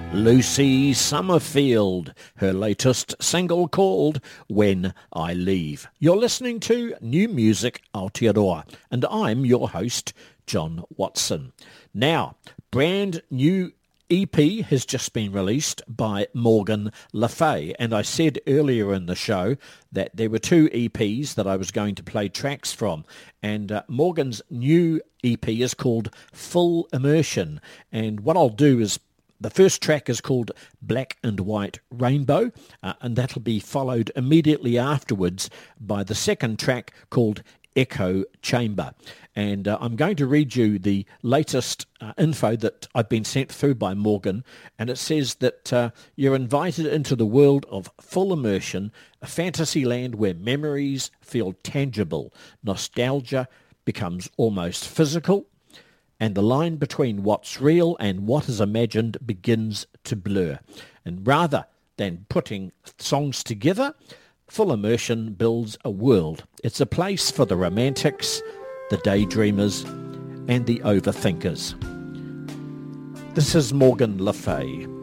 Lucy Summerfield, her latest single called When I Leave. You're listening to New Music Aotearoa, and I'm your host, John Watson. Now, brand new EP has just been released by Morgan Le Fay, and I said earlier in the show that there were two EPs that I was going to play tracks from, and Morgan's new EP is called Full Immersion, and what I'll do is the first track is called Black and White Rainbow, and that'll be followed immediately afterwards by the second track called Echo Chamber. And I'm going to read you the latest info that I've been sent through by Morgan, and it says that you're invited into the world of full immersion, a fantasy land where memories feel tangible, nostalgia becomes almost physical, and the line between what's real and what is imagined begins to blur. And rather than putting songs together, Full Immersion builds a world. It's a place for the romantics, the daydreamers, and the overthinkers. This is Morgan Le Fay.